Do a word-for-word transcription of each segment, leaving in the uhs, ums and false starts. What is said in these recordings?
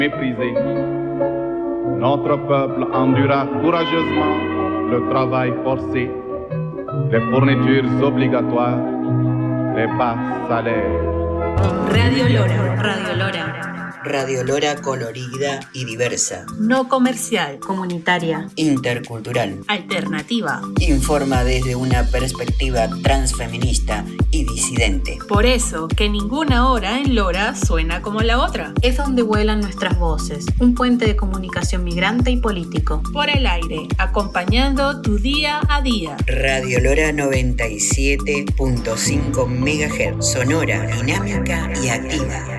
Méprisé. Notre peuple endura courageusement le travail forcé, les fournitures obligatoires, les bas salaires. Radio Lora. Radio Lora. Radio Lora colorida y diversa. No comercial. Comunitaria. Intercultural. Alternativa. Informa desde una perspectiva transfeminista y disidente. Por eso, que ninguna hora en Lora suena como la otra. Es donde vuelan nuestras voces. Un puente de comunicación migrante y político. Por el aire, acompañando tu día a día. Radio Lora noventa y siete punto cinco megahertz. Sonora, dinámica y activa.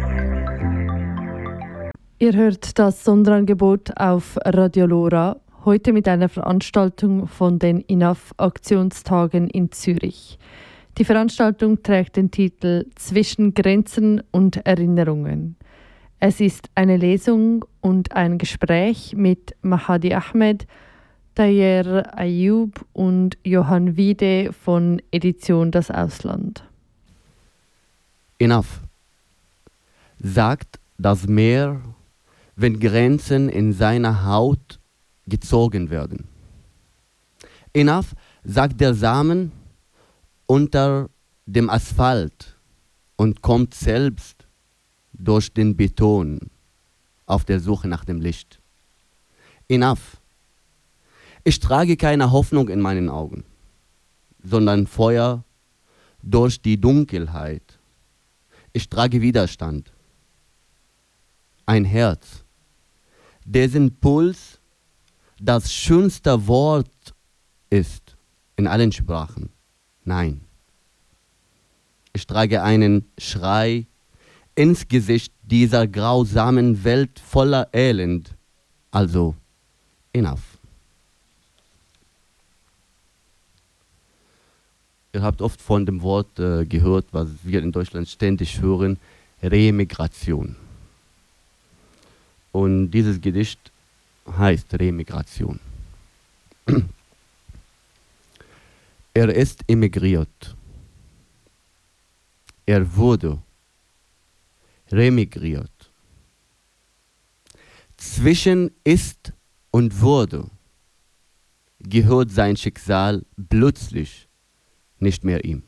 Ihr hört das Sonderangebot auf Radio Lora, heute mit einer Veranstaltung von den Enough-Aktionstagen in Zürich. Die Veranstaltung trägt den Titel Zwischen Grenzen und Erinnerungen. Es ist eine Lesung und ein Gespräch mit Mahdi Ahmed, Tayer Ayub und Johann Wiede von Edition Das Ausland. Enough sagt das Meer, wenn Grenzen in seiner Haut gezogen werden. Enough sagt der Samen unter dem Asphalt und kommt selbst durch den Beton auf der Suche nach dem Licht. Enough. Ich trage keine Hoffnung in meinen Augen, sondern Feuer durch die Dunkelheit. Ich trage Widerstand. Ein Herz, dessen Puls das schönste Wort ist in allen Sprachen. Nein. Ich trage einen Schrei ins Gesicht dieser grausamen Welt voller Elend. Also, enough. Ihr habt oft von dem Wort äh, gehört, was wir in Deutschland ständig hören, Remigration. Und dieses Gedicht heißt Remigration. Er ist emigriert. Er wurde remigriert. Zwischen ist und wurde gehört sein Schicksal plötzlich nicht mehr ihm.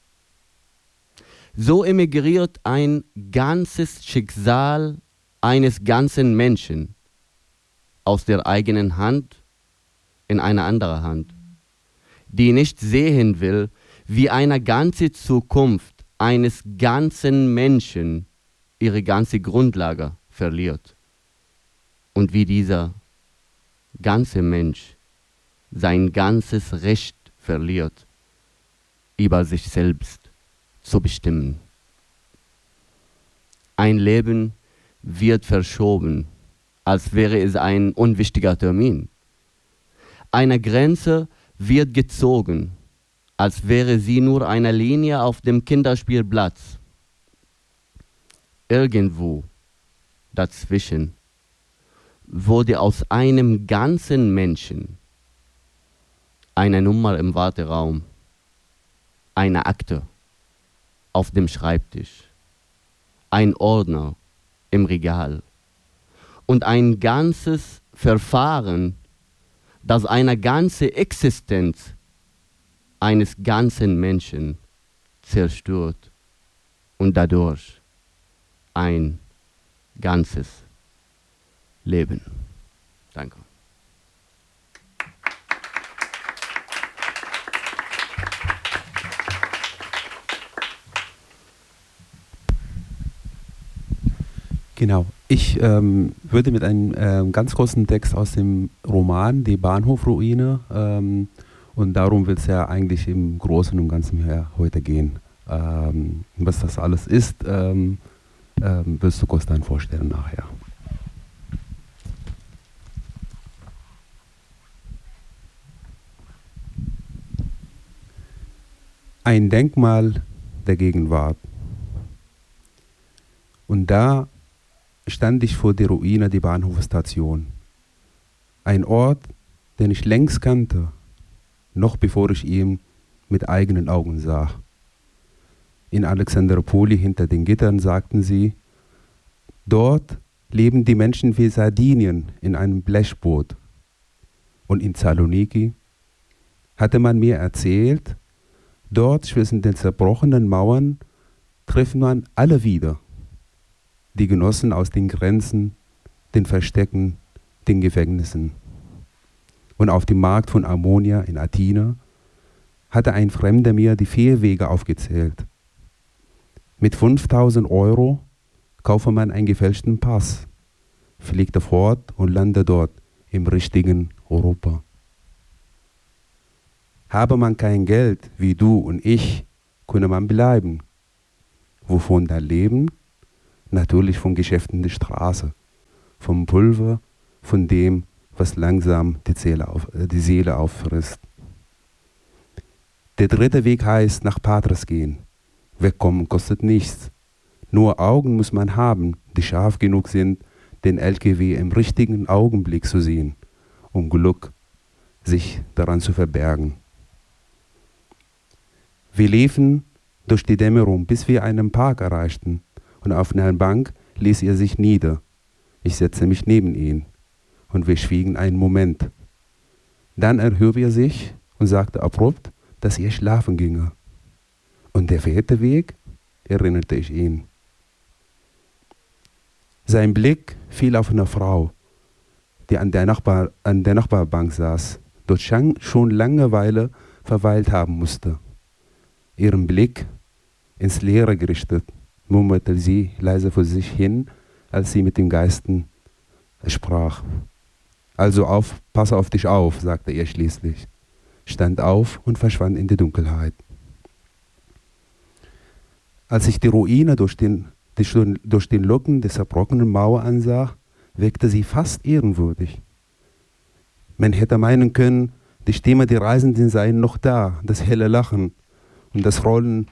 So emigriert ein ganzes Schicksal eines ganzen Menschen aus der eigenen Hand in eine andere Hand, die nicht sehen will, wie eine ganze Zukunft eines ganzen Menschen ihre ganze Grundlage verliert und wie dieser ganze Mensch sein ganzes Recht verliert, über sich selbst zu bestimmen. Ein Leben wird verschoben, als wäre es ein unwichtiger Termin. Eine Grenze wird gezogen, als wäre sie nur eine Linie auf dem Kinderspielplatz. Irgendwo dazwischen wurde aus einem ganzen Menschen eine Nummer im Warteraum, eine Akte auf dem Schreibtisch, ein Ordner im Regal und ein ganzes Verfahren, das eine ganze Existenz eines ganzen Menschen zerstört und dadurch ein ganzes Leben. Danke. Genau. Ich ähm, würde mit einem ähm, ganz kurzen Text aus dem Roman Die Bahnhofruine, ähm, und darum wird es ja eigentlich im Großen und Ganzen her heute gehen. Ähm, was das alles ist, ähm, ähm, wirst du kurz dann vorstellen nachher. Ein Denkmal der Gegenwart. Und da stand ich vor der Ruine der Bahnhofstation. Ein Ort, den ich längst kannte, noch bevor ich ihn mit eigenen Augen sah. In Alexandropoli hinter den Gittern sagten sie, dort leben die Menschen wie Sardinien in einem Blechboot. Und in Saloniki hatte man mir erzählt, dort zwischen den zerbrochenen Mauern trifft man alle wieder. Die Genossen aus den Grenzen, den Verstecken, den Gefängnissen. Und auf dem Markt von Ammonia in Athena hatte ein Fremder mir die vier Wege aufgezählt. Mit fünftausend Euro kaufe man einen gefälschten Pass, fliegt fort und landet dort im richtigen Europa. Habe man kein Geld, wie du und ich, könne man bleiben. Wovon dann leben? Natürlich von Geschäften der Straße, vom Pulver, von dem, was langsam die Seele, auf, die Seele auffrisst. Der dritte Weg heißt, nach Patras gehen. Wegkommen kostet nichts. Nur Augen muss man haben, die scharf genug sind, den L K W im richtigen Augenblick zu sehen, um Glück sich daran zu verbergen. Wir liefen durch die Dämmerung, bis wir einen Park erreichten, und auf einer Bank ließ er sich nieder. Ich setzte mich neben ihn, und wir schwiegen einen Moment. Dann erhob er sich und sagte abrupt, dass er schlafen ginge. Und der vierte Weg, erinnerte ich ihn. Sein Blick fiel auf eine Frau, die an der, Nachbar, an der Nachbarbank saß, dort schon Langeweile verweilt haben musste. Ihren Blick ins Leere gerichtet, murmelte sie leise vor sich hin, als sie mit den Geisten sprach. Also auf, passe auf dich auf, sagte er schließlich, stand auf und verschwand in die Dunkelheit. Als ich die Ruine durch den, die, durch den Locken der zerbrochenen Mauer ansah, wirkte sie fast ehrenwürdig. Man hätte meinen können, die Stimme der Reisenden seien noch da, das helle Lachen und das Rollen,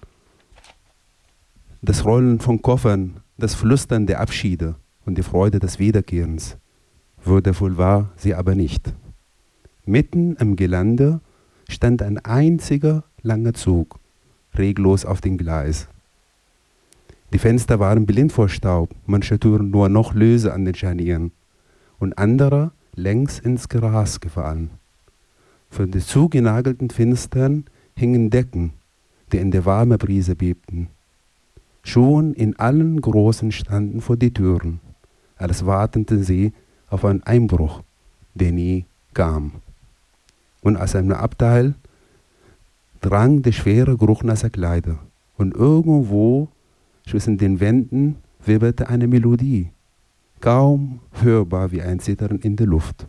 das Rollen von Koffern, das Flüstern der Abschiede und die Freude des Wiederkehrens. Würdevoll war sie aber nicht. Mitten im Gelände stand ein einziger langer Zug, reglos auf dem Gleis. Die Fenster waren blind vor Staub, manche Türen nur noch löse an den Scharnieren und andere längs ins Gras gefallen. Von den zugenagelten Fenstern hingen Decken, die in der warmen Brise bebten. Schon in allen Großen standen vor die Türen, als warteten sie auf einen Einbruch, der nie kam. Und aus einem Abteil drang der schwere Geruch nasser Kleider. Und irgendwo zwischen den Wänden wibbelte eine Melodie, kaum hörbar wie ein Zittern in der Luft.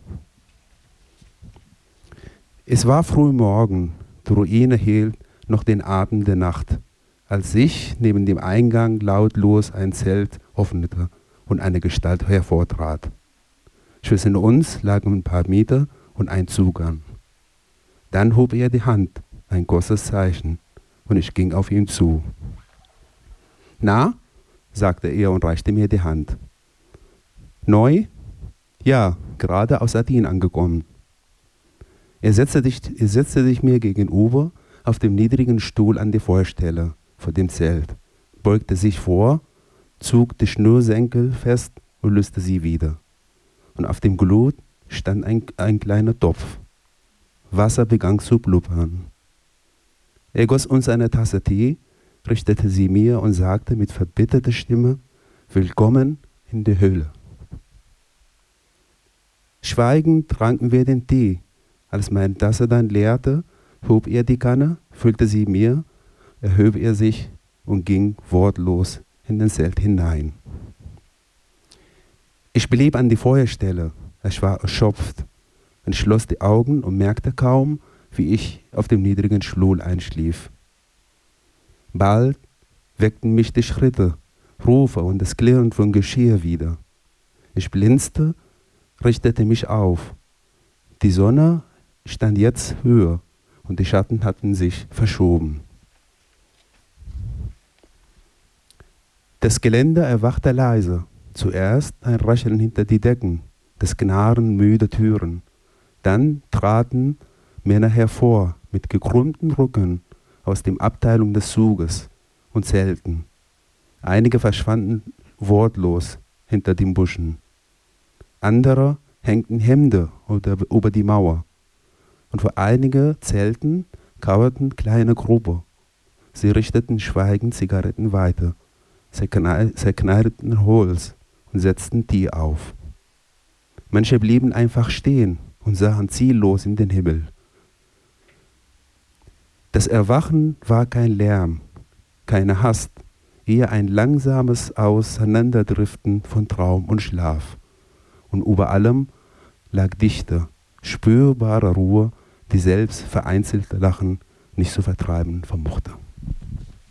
Es war früh morgen, die Ruine hielt noch den Atem der Nacht, als sich neben dem Eingang lautlos ein Zelt öffnete und eine Gestalt hervortrat. Zwischen uns lagen ein paar Meter und ein Zugang. Dann hob er die Hand, ein kurzes Zeichen, und ich ging auf ihn zu. Na, sagte er und reichte mir die Hand. Neu? Ja, gerade aus Athen angekommen. Er setzte, sich, er setzte sich mir gegenüber auf dem niedrigen Stuhl an die Feuerstelle vor dem Zelt, beugte sich vor, zog die Schnürsenkel fest und löste sie wieder. Und auf dem Glut stand ein, ein kleiner Topf. Wasser begann zu blubbern. Er goss uns eine Tasse Tee, richtete sie mir und sagte mit verbitterter Stimme, Willkommen in der Höhle. Schweigend tranken wir den Tee. Als meine Tasse dann leerte, hob er die Kanne, füllte sie mir, erhob er sich und ging wortlos in den Zelt hinein. Ich blieb an die Feuerstelle, ich war erschöpft und schloss die Augen und merkte kaum, wie ich auf dem niedrigen Stuhl einschlief. Bald weckten mich die Schritte, Rufe und das Klirren von Geschirr wieder. Ich blinzte, richtete mich auf. Die Sonne stand jetzt höher und die Schatten hatten sich verschoben. Das Geländer erwachte leise. Zuerst ein Rascheln hinter die Decken, das Knarren müder Türen. Dann traten Männer hervor mit gekrümmten Rücken aus dem Abteilung des Zuges und zählten. Einige verschwanden wortlos hinter den Buschen, Andere hängten Hemde oder über die Mauer. Und für einige Zelten kauerten kleine Gruppen. Sie richteten schweigend Zigaretten weiter, zerkneideten Holz und setzten die auf. Manche blieben einfach stehen und sahen ziellos in den Himmel. Das Erwachen war kein Lärm, keine Hast, eher ein langsames Auseinanderdriften von Traum und Schlaf. Und über allem lag dichte, spürbare Ruhe, die selbst vereinzelte Lachen nicht zu vertreiben vermochte.